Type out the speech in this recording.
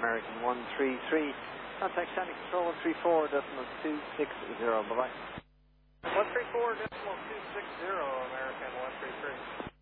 American 133. Contact Standing Control 134.260. Bye-bye. 134.260, American 133.